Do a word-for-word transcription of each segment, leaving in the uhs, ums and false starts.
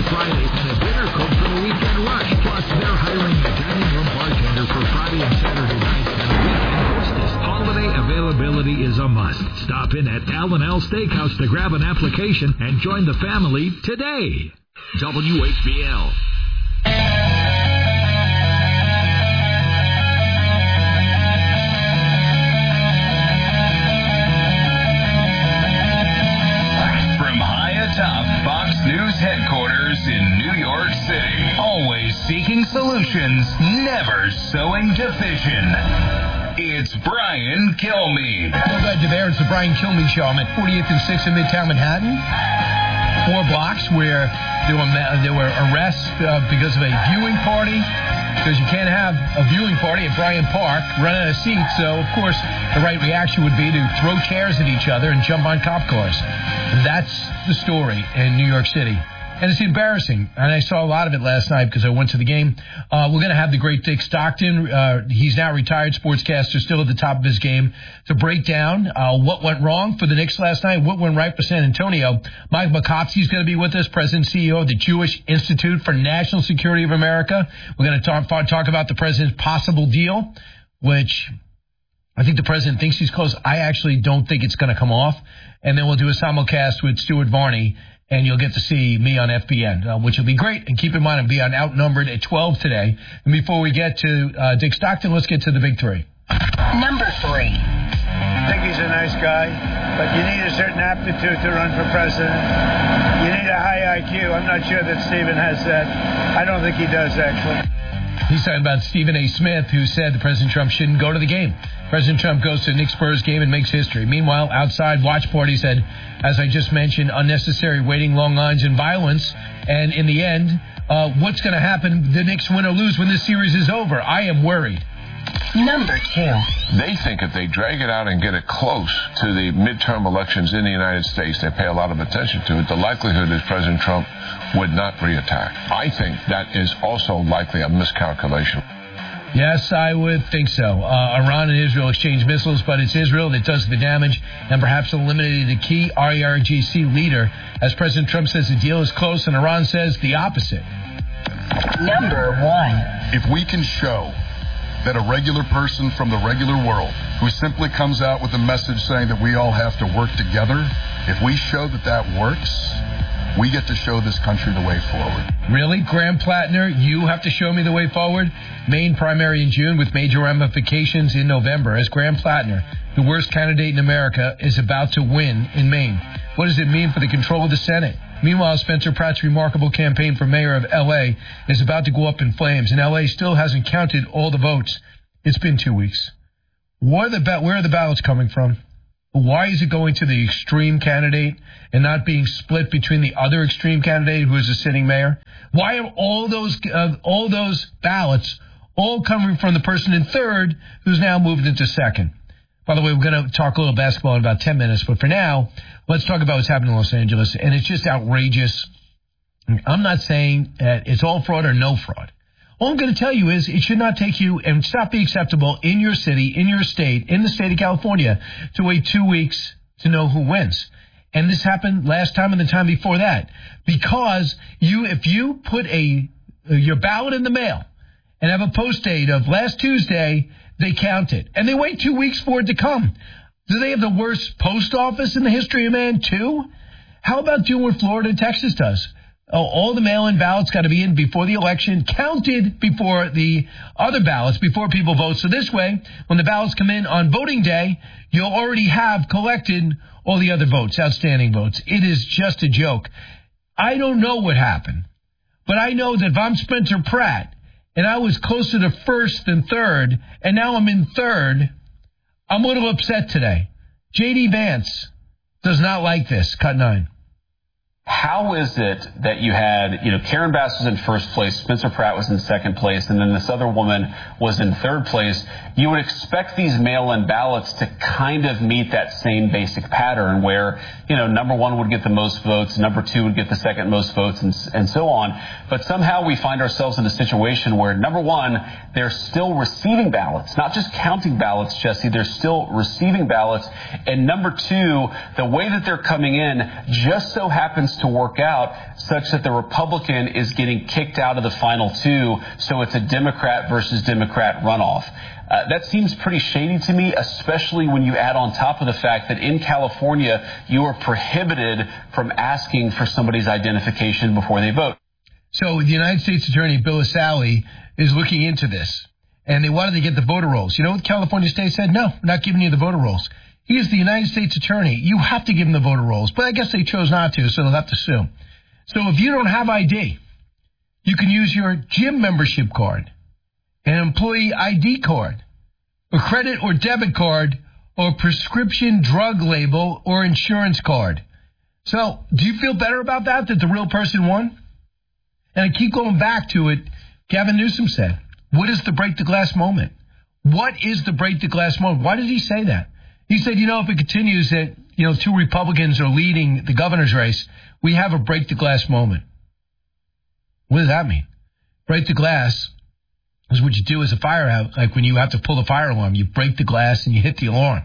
Friday and a dinner cook for the weekend rush. Plus, they're hiring a dining room bartender for Friday and Saturday nights and a weekend hostess. Holiday availability is a must. Stop in at Al and Al Steakhouse to grab an application and join the family today. W H B L. Top Fox News headquarters in New York City. Always seeking solutions, never sowing division. It's Brian Kilmeade. Well, glad you're there. It's the Brian Kilmeade Show. I'm at forty-eighth and sixth in Midtown Manhattan. Four blocks where there were, there were arrests uh, because of a viewing party. Because you can't have a viewing party at Bryant Park, run out of seats. So, of course, the right reaction would be to throw chairs at each other and jump on cop cars. And that's the story in New York City. And it's embarrassing. And I saw a lot of it last night because I went to the game. Uh, we're going to have the great Dick Stockton. Uh, he's now retired sportscaster, still at the top of his game, to break down uh, what went wrong for the Knicks last night, what went right for San Antonio. Mike McCopsey's going to be with us, President and C E O of the Jewish Institute for National Security of America. We're going to talk, talk about the president's possible deal, which I think the president thinks he's close. I actually don't think it's going to come off. And then we'll do a simulcast with Stuart Varney, and you'll get to see me on F B N, uh, which will be great. And keep in mind, I'll be on Outnumbered at twelve today. And before we get to uh, Dick Stockton, let's get to the big three. Number three. I think he's a nice guy, but you need a certain aptitude to run for president. You need a high I Q. I'm not sure that Stephen has that. I don't think he does, actually. He's talking about Stephen A. Smith, who said that President Trump shouldn't go to the game. President Trump goes to the Knicks-Spurs game and makes history. Meanwhile, outside watch parties had, as I just mentioned, unnecessary waiting, long lines, and violence. And in the end, uh, what's going to happen? The Knicks win or lose when this series is over. I am worried. Number two. They think if they drag it out and get it close to the midterm elections in the United States, they pay a lot of attention to it, the likelihood is President Trump would not reattack. I think that is also likely a miscalculation. Yes, I would think so. Uh, Iran and Israel exchange missiles, but it's Israel that does the damage and perhaps eliminated the key R E R G C leader, as President Trump says the deal is close and Iran says the opposite. Number one. If we can show that a regular person from the regular world who simply comes out with a message saying that we all have to work together, if we show that that works, we get to show this country the way forward. Really? Graham Plattner, you have to show me the way forward? Maine primary in June with major ramifications in November as Graham Plattner, the worst candidate in America, is about to win in Maine. What does it mean for the control of the Senate? Meanwhile, Spencer Pratt's remarkable campaign for mayor of L A is about to go up in flames, and L A still hasn't counted all the votes. It's been two weeks. Where are the, ba- where are the ballots coming from? Why is it going to the extreme candidate and not being split between the other extreme candidate who is a sitting mayor? Why are all those uh, all those ballots all coming from the person in third who's now moved into second? By the way, we're going to talk a little basketball in about ten minutes, but for now, let's talk about what's happening in Los Angeles, and it's just outrageous. I'm not saying that it's all fraud or no fraud. All I'm going to tell you is it should not take you and stop be acceptable in your city, in your state, in the state of California to wait two weeks to know who wins. And this happened last time and the time before that. Because you, if you put a your ballot in the mail and have a post date of last Tuesday, they count it. And they wait two weeks for it to come. Do they have the worst post office in the history of man, too? How about doing what Florida and Texas does? Oh, all the mail-in ballots got to be in before the election, counted before the other ballots, before people vote. So this way, when the ballots come in on voting day, you'll already have collected all the other votes, outstanding votes. It is just a joke. I don't know what happened, but I know that if I'm Spencer Pratt and I was closer to first than third, and now I'm in third, I'm a little upset today. J D. Vance does not like this. Cut nine. How is it that you had, you know, Karen Bass was in first place, Spencer Pratt was in second place, and then this other woman was in third place? You would expect these mail-in ballots to kind of meet that same basic pattern where, you know, number one would get the most votes, number two would get the second most votes, and, and so on. But somehow we find ourselves in a situation where, number one, they're still receiving ballots, not just counting ballots, Jesse, they're still receiving ballots. And number two, the way that they're coming in just so happens to work out such that the Republican is getting kicked out of the final two, so it's a Democrat versus Democrat runoff. Uh, that seems pretty shady to me, especially when you add on top of the fact that in California, you are prohibited from asking for somebody's identification before they vote. So the United States Attorney, Bill Asali, is looking into this, and they wanted to get the voter rolls. You know what California State said? No, we're not giving you the voter rolls. He is the United States Attorney. You have to give him the voter rolls, but I guess they chose not to, so they'll have to sue. So if you don't have I D, you can use your gym membership card, an employee I D card, a credit or debit card, or prescription drug label or insurance card. So do you feel better about that, that the real person won? And I keep going back to it. Gavin Newsom said, what is the break the glass moment? What is the break the glass moment? Why did he say that? He said, you know, if it continues that, you know, two Republicans are leading the governor's race, we have a break the glass moment. What does that mean? Break the glass is what you do as a fire out, like when you have to pull the fire alarm. You break the glass and you hit the alarm.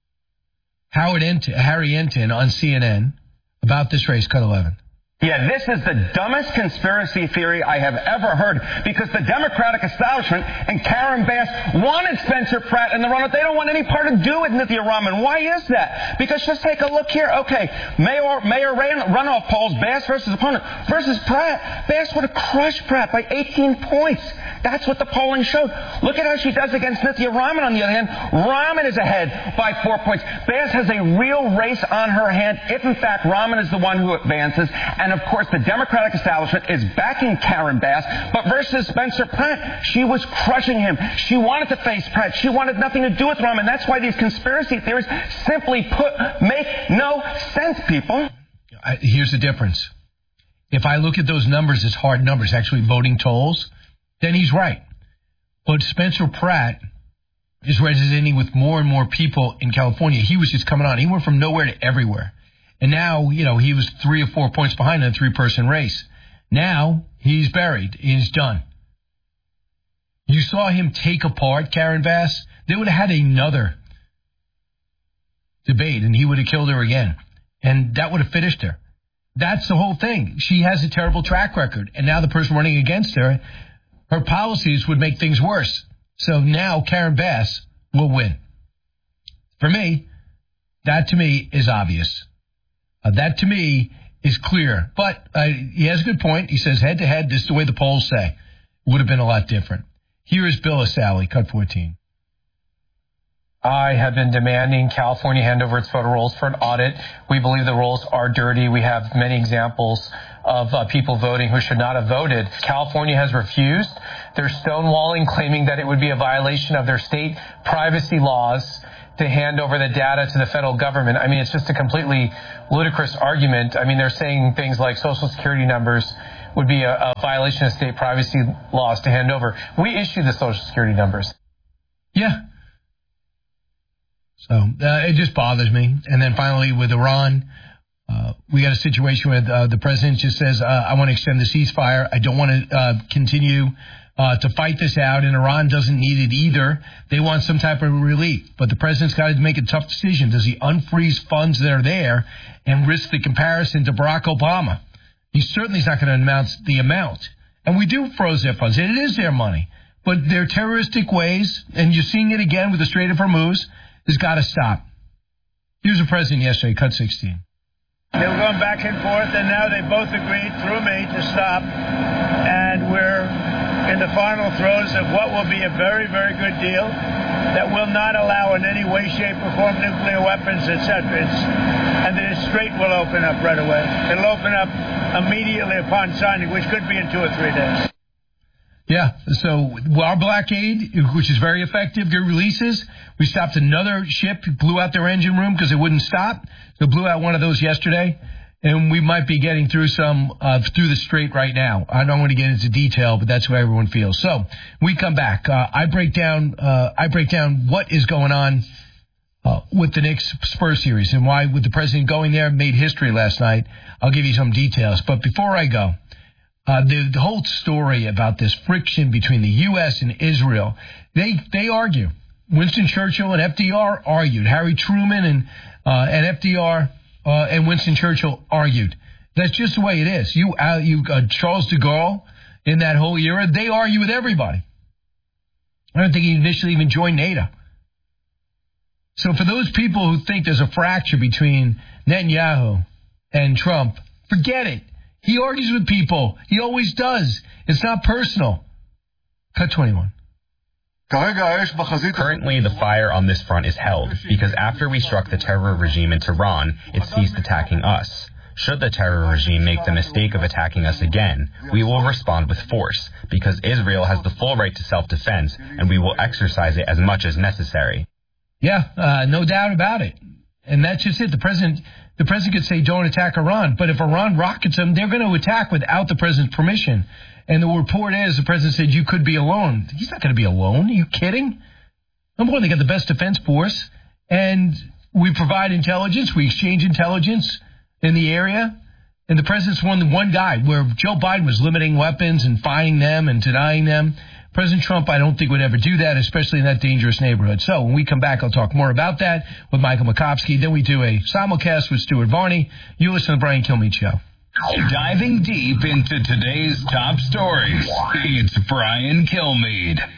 Howard Enton, Harry Enton on C N N about this race, cut eleven. Yeah, this is the dumbest conspiracy theory I have ever heard, because the Democratic establishment and Karen Bass wanted Spencer Pratt in the runoff. They don't want any part to do with Nithya Raman. Why is that? Because just take a look here. Okay, Mayor Mayor runoff polls, Bass versus opponent versus Pratt. Bass would have crushed Pratt by eighteen points. That's what the polling showed. Look at how she does against Nithya Raman, on the other hand. Raman is ahead by four points. Bass has a real race on her hand if, in fact, Raman is the one who advances. And, of course, the Democratic establishment is backing Karen Bass. But versus Spencer Pratt, she was crushing him. She wanted to face Pratt. She wanted nothing to do with Raman. That's why these conspiracy theories, simply put, make no sense, people. I, here's the difference. If I look at those numbers as hard numbers, actually voting tolls, then he's right. But Spencer Pratt is resonating with more and more people in California. He was just coming on. He went from nowhere to everywhere. And now, you know, he was three or four points behind in a three-person race. Now he's buried. He's done. You saw him take apart Karen Bass. They would have had another debate, and he would have killed her again. And that would have finished her. That's the whole thing. She has a terrible track record. And now the person running against her, her policies would make things worse. So now Karen Bass will win. For me, that to me is obvious. Uh, that to me is clear. But uh, he has a good point. He says head-to-head, this is the way the polls say. It would have been a lot different. Here is Bill Asali, cut fourteen. I have been demanding California hand over its voter rolls for an audit. We believe the rolls are dirty. We have many examples of uh, people voting who should not have voted. California has refused. They're stonewalling, claiming that it would be a violation of their state privacy laws to hand over the data to the federal government. I mean, it's just a completely ludicrous argument. I mean, they're saying things like Social Security numbers would be a, a violation of state privacy laws to hand over. We issue the Social Security numbers. Yeah. So uh, it just bothers me. And then finally with Iran, uh, we got a situation where uh, the president just says, uh, I want to extend the ceasefire. I don't want to uh, continue uh, to fight this out. And Iran doesn't need it either. They want some type of relief. But the president's got to make a tough decision. Does he unfreeze funds that are there and risk the comparison to Barack Obama? He certainly is not going to announce the amount. And we do froze their funds. It is their money. But their terroristic ways, and you're seeing it again with the Strait of Hormuz, has got to stop. Here's the president yesterday, cut sixteen. They were going back and forth, and now they both agreed through me to stop. And we're in the final throes of what will be a very, very good deal that will not allow in any way, shape, or form nuclear weapons, et cetera. And the strait will open up right away. It'll open up immediately upon signing, which could be in two or three days. Yeah, so our blockade, which is very effective, good releases. We stopped another ship, blew out their engine room because it wouldn't stop. So blew out one of those yesterday, and we might be getting through some uh, through the strait right now. I don't want to get into detail, but that's what everyone feels. So we come back. Uh, I break down. Uh, I break down what is going on uh, with the Knicks Spurs series and why, with the president going there, made history last night. I'll give you some details. But before I go. Uh, the, the whole story about this friction between the U S and Israel, they they argue. Winston Churchill and F D R argued. Harry Truman and uh, and F D R uh, and Winston Churchill argued. That's just the way it is. You, uh, you, uh, Charles de Gaulle, in that whole era, they argue with everybody. I don't think he initially even joined NATO. So for those people who think there's a fracture between Netanyahu and Trump, forget it. He argues with people. He always does. It's not personal. Cut twenty-one. Currently, the fire on this front is held because after we struck the terror regime in Tehran, it ceased attacking us. Should the terror regime make the mistake of attacking us again, we will respond with force because Israel has the full right to self-defense and we will exercise it as much as necessary. Yeah, uh, no doubt about it. And that's just it. The president, the president could say don't attack Iran, but if Iran rockets them, they're going to attack without the president's permission. And the report is the president said you could be alone. He's not going to be alone. Are you kidding? Number one, they got the best defense force, and we provide intelligence. We exchange intelligence in the area. And the president's one, one guy where Joe Biden was limiting weapons and fining them and denying them. President Trump, I don't think, would ever do that, especially in that dangerous neighborhood. So when we come back, I'll talk more about that with Michael Makovsky. Then we do a simulcast with Stuart Varney. You listen to the Brian Kilmeade Show. Diving deep into today's top stories, it's Brian Kilmeade.